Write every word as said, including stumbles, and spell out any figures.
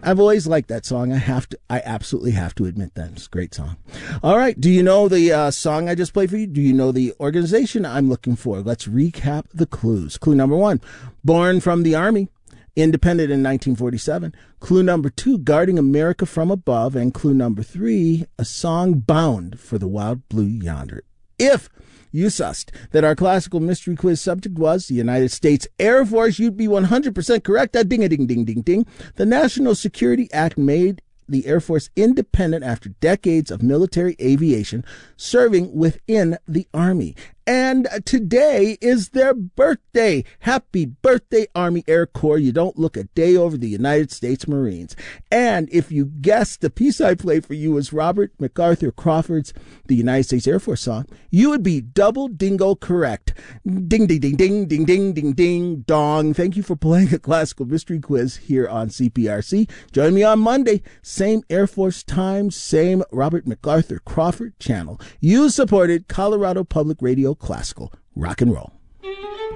I've always liked that song. I have to, I absolutely have to admit that. It's a great song. All right. Do you know the uh, song I just played for you? Do you know the organization I'm looking for? Let's recap the clues. Clue number one, born from the Army. Independent in nineteen forty-seven. Clue number two, guarding America from above. And clue number three, a song bound for the wild blue yonder. If you sussed that our classical mystery quiz subject was the United States Air Force, you'd be one hundred percent correct. A ding a ding ding ding ding. The National Security Act made the Air Force independent after decades of military aviation serving within the Army. And today is their birthday. Happy birthday, Army Air Corps. You don't look a day over the United States Marines. And if you guessed the piece I played for you was Robert MacArthur Crawford's The United States Air Force song, you would be double dingo correct. Ding, ding, ding, ding, ding, ding, ding, ding, dong. Thank you for playing a classical mystery quiz here on C P R C. Join me on Monday. Same Air Force time, same Robert MacArthur Crawford channel. You supported Colorado Public Radio Classical Rock and Roll.